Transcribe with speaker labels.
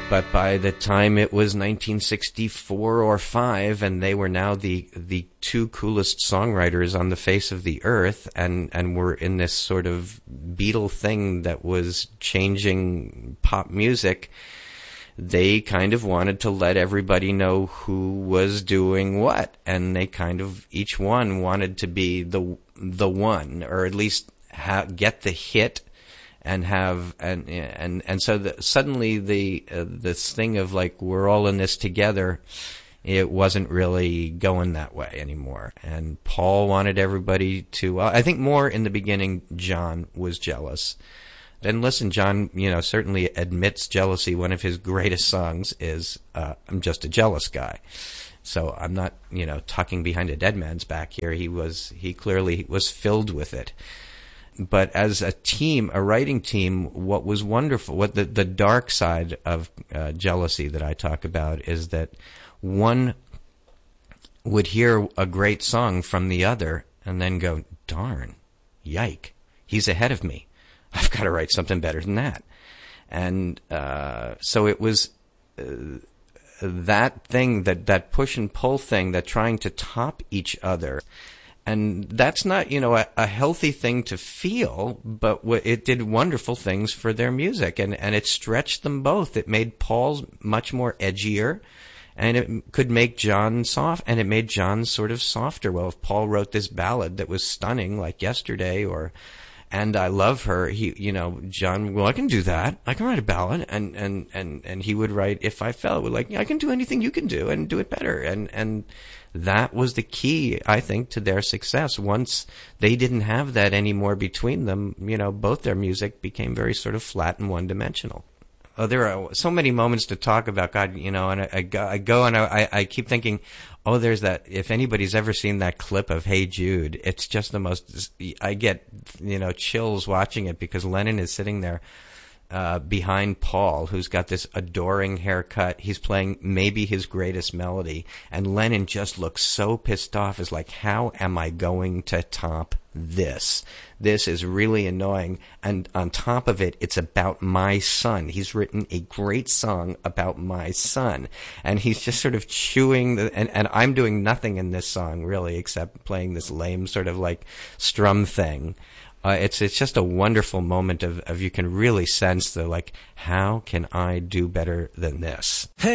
Speaker 1: But by the time it was 1964 or 5, and they were now the two coolest songwriters on the face of the earth, and were in this sort of Beatle thing that was changing pop music, they kind of wanted to let everybody know who was doing what, and they kind of, each one wanted to be the one, or at least get the hit. And have and so suddenly this thing of like we're all in this together, it wasn't really going that way anymore. And Paul wanted everybody to. I think more in the beginning, John was jealous. And listen, John, certainly admits jealousy. One of his greatest songs is "I'm Just a Jealous Guy." So I'm not talking behind a dead man's back here. He clearly was filled with it. But as a team, a writing team, what was wonderful, what the dark side of jealousy that I talk about is that one would hear a great song from the other and then go, darn, yike, he's ahead of me. I've got to write something better than that. And so it was that thing, that push and pull thing, that trying to top each other. And that's not, a healthy thing to feel, but it did wonderful things for their music, and it stretched them both. It made Paul's much more edgier, and it could make John soft, and it made John sort of softer. Well, if Paul wrote this ballad that was stunning, like Yesterday, or And I Love Her, John, well, I can do that. I can write a ballad, and he would write If I Fell, like, I can do anything you can do and do it better, and that was the key, I think, to their success. Once they didn't have that anymore between them, both their music became very sort of flat and one-dimensional. Oh, there are so many moments to talk about, God, and I keep thinking, oh, there's that, if anybody's ever seen that clip of Hey Jude, it's just the most, I get, chills watching it, because Lennon is sitting there behind Paul, who's got this adoring haircut. He's playing maybe his greatest melody, and Lennon just looks so pissed off. Is like, how am I going to top this? This is really annoying. And on top of it, it's about my son. He's written a great song about my son, and he's just sort of chewing and I'm doing nothing in this song really except playing this lame sort of like strum thing. It's just a wonderful moment of you can really sense the, like, how can I do better than this?